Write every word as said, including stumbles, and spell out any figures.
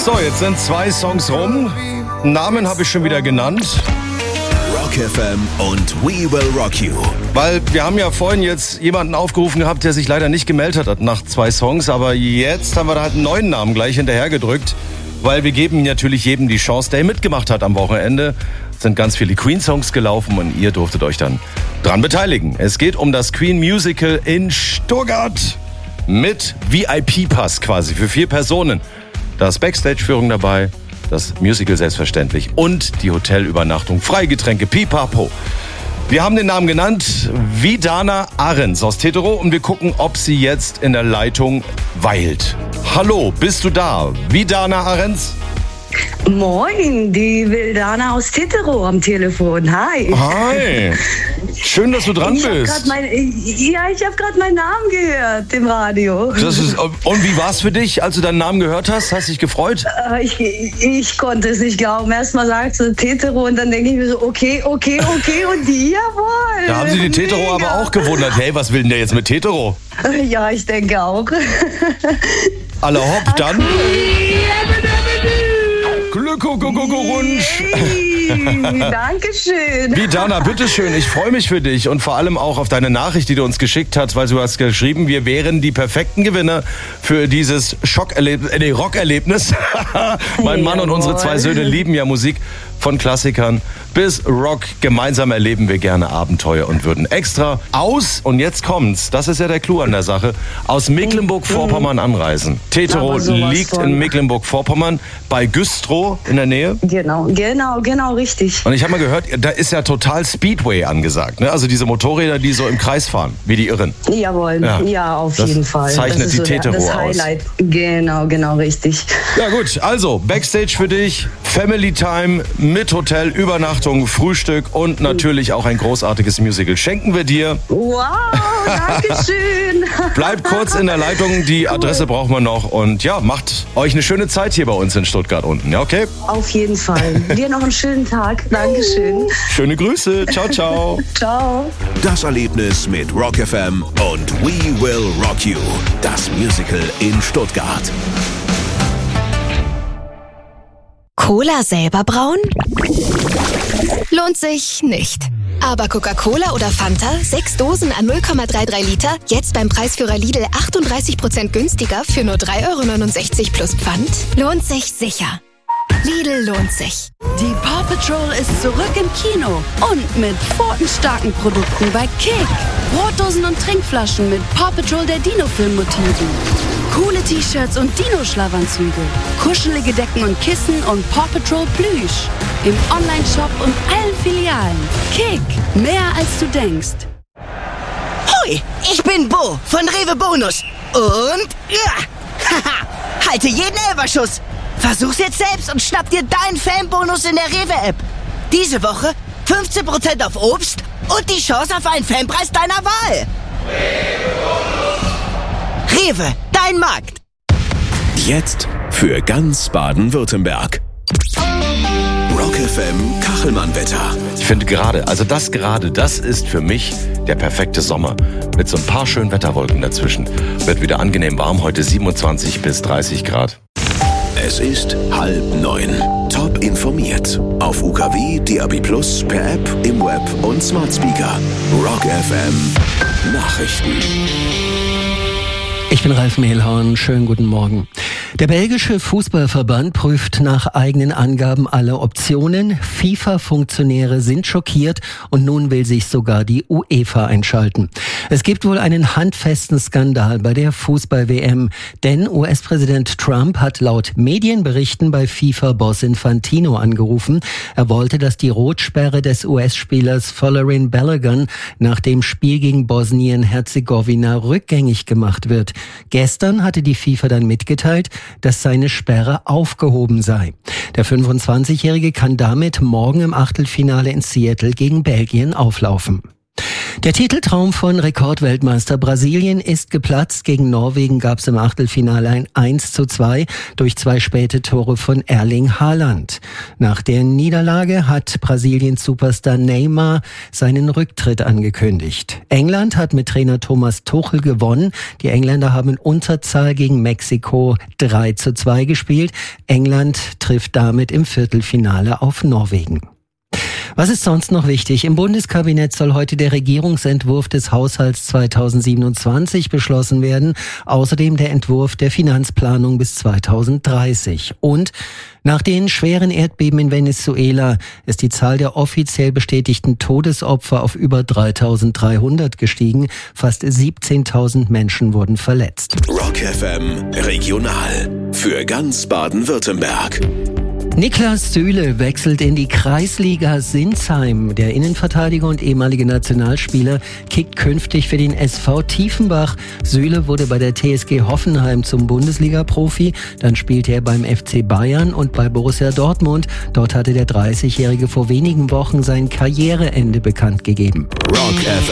So, jetzt sind zwei Songs rum. Namen habe ich schon wieder genannt. Rock F M und We Will Rock You. Weil wir haben ja vorhin jetzt jemanden aufgerufen gehabt, der sich leider nicht gemeldet hat nach zwei Songs. Aber jetzt haben wir da halt einen neuen Namen gleich hinterhergedrückt. Weil wir geben natürlich jedem die Chance, der mitgemacht hat am Wochenende. Es sind ganz viele Queen-Songs gelaufen und ihr durftet euch dann dran beteiligen. Es geht um das Queen Musical in Stuttgart mit V I P-Pass quasi für vier Personen. Da ist Backstage-Führung dabei, das Musical selbstverständlich und die Hotelübernachtung, Freigetränke, pipapo. Wir haben den Namen genannt, Vidana Ahrens aus Tetero und wir gucken, ob sie jetzt in der Leitung weilt. Hallo, bist du da? Vidana Ahrens? Moin, die Vidana aus Tetero am Telefon. Hi. Hi. Schön, dass du dran ich bist. Mein, ja, ich habe gerade meinen Namen gehört im Radio. Das ist, und wie war es für dich, als du deinen Namen gehört hast? Hast du dich gefreut? Ich, ich konnte es nicht glauben. Erstmal sagst du Tetero und dann denke ich mir so, okay, okay, okay und die, jawohl. Da haben sie die Tetero Mega. aber auch gewundert. Hey, was will denn der jetzt mit Tetero? Ja, ich denke auch. Alle hopp, dann. Glückwunsch. Dankeschön. Vidana, bitteschön, ich freue mich für dich und vor allem auch auf deine Nachricht, die du uns geschickt hast, weil du hast geschrieben, wir wären die perfekten Gewinner für dieses Schockerlebnis, äh, nee, Rockerlebnis. Mein Mann und unsere zwei Söhne lieben ja Musik, von Klassikern bis Rock. Gemeinsam erleben wir gerne Abenteuer und würden extra aus, und jetzt kommt's, das ist ja der Clou an der Sache, aus Mecklenburg-Vorpommern anreisen. Tetero liegt von. in Mecklenburg-Vorpommern bei Güstrow in der Nähe. Genau, genau, genau, richtig. Und ich habe mal gehört, da ist ja total Speedway angesagt, ne? Also diese Motorräder, die so im Kreis fahren, wie die Irren. Jawohl, ja, ja auf das jeden Fall. Zeichnet das ist die so Tetero das aus. Highlight. Genau, genau, richtig. Ja gut, also Backstage für dich, Family Time mit Hotel, Übernachtung, Frühstück und natürlich auch ein großartiges Musical schenken wir dir. Wow, danke schön. Bleibt kurz in der Leitung, die cool. Adresse brauchen wir noch und ja, macht euch eine schöne Zeit hier bei uns in Stuttgart unten, ja, okay? Auf jeden Fall. Dir noch einen schönen Tag. Dankeschön. Schöne Grüße. Ciao, ciao. Ciao. Das Erlebnis mit Rock F M und We Will Rock You. Das Musical in Stuttgart. Cola selber brauen? Lohnt sich nicht. Aber Coca-Cola oder Fanta, sechs Dosen an null Komma dreiunddreißig Liter, jetzt beim Preisführer Lidl achtunddreißig Prozent günstiger für nur drei Euro neunundsechzig plus Pfand? Lohnt sich sicher. Lidl lohnt sich. Die Paw Patrol ist zurück im Kino und mit pfotenstarken Produkten bei Kick. Brotdosen und Trinkflaschen mit Paw Patrol der Dino-Film-Motiven. Coole T-Shirts und Dino-Schlafanzüge. Kuschelige Decken und Kissen und Paw Patrol Plüsch. Im Online-Shop und allen Filialen. Kick, mehr als du denkst. Hoi, ich bin Bo von Rewe Bonus. Und ja, haha, halte jeden Elberschuss. Versuch's jetzt selbst und schnapp dir deinen Fanbonus in der Rewe-App. Diese Woche fünfzehn Prozent auf Obst und die Chance auf einen Fanpreis deiner Wahl. Rewe, dein Markt. Jetzt für ganz Baden-Württemberg. Rock F M Kachelmann-Wetter. Ich finde gerade, also das gerade, das ist für mich der perfekte Sommer. Mit so ein paar schönen Wetterwolken dazwischen. Wird wieder angenehm warm, heute siebenundzwanzig bis dreißig Grad. Es ist halb neun. Top informiert. Auf U K W, D A B plus, per App, im Web und Smart Speaker. Rock F M Nachrichten. Ich bin Ralf Mehlhorn, schönen guten Morgen. Der belgische Fußballverband prüft nach eigenen Angaben alle Optionen. FIFA-Funktionäre sind schockiert und nun will sich sogar die UEFA einschalten. Es gibt wohl einen handfesten Skandal bei der Fußball-W M, denn U S-Präsident Trump hat laut Medienberichten bei FIFA-Boss Infantino angerufen. Er wollte, dass die Rotsperre des U S-Spielers Folarin Balogun nach dem Spiel gegen Bosnien-Herzegowina rückgängig gemacht wird. Gestern hatte die FIFA dann mitgeteilt, dass seine Sperre aufgehoben sei. Der fünfundzwanzigjährige kann damit morgen im Achtelfinale in Seattle gegen Belgien auflaufen. Der Titeltraum von Rekordweltmeister Brasilien ist geplatzt. Gegen Norwegen gab es im Achtelfinale ein eins zu zwei durch zwei späte Tore von Erling Haaland. Nach der Niederlage hat Brasiliens Superstar Neymar seinen Rücktritt angekündigt. England hat mit Trainer Thomas Tuchel gewonnen. Die Engländer haben in Unterzahl gegen Mexiko drei zu zwei gespielt. England trifft damit im Viertelfinale auf Norwegen. Was ist sonst noch wichtig? Im Bundeskabinett soll heute der Regierungsentwurf des Haushalts zweitausendsiebenundzwanzig beschlossen werden. Außerdem der Entwurf der Finanzplanung bis zweitausenddreißig. Und nach den schweren Erdbeben in Venezuela ist die Zahl der offiziell bestätigten Todesopfer auf über dreitausenddreihundert gestiegen. Fast siebzehntausend Menschen wurden verletzt. Rock F M Regional für ganz Baden-Württemberg. Niklas Süle wechselt in die Kreisliga Sinsheim. Der Innenverteidiger und ehemalige Nationalspieler kickt künftig für den S V Tiefenbach. Süle wurde bei der T S G Hoffenheim zum Bundesliga-Profi. Dann spielte er beim F C Bayern und bei Borussia Dortmund. Dort hatte der dreißigjährige vor wenigen Wochen sein Karriereende bekannt gegeben. Rock F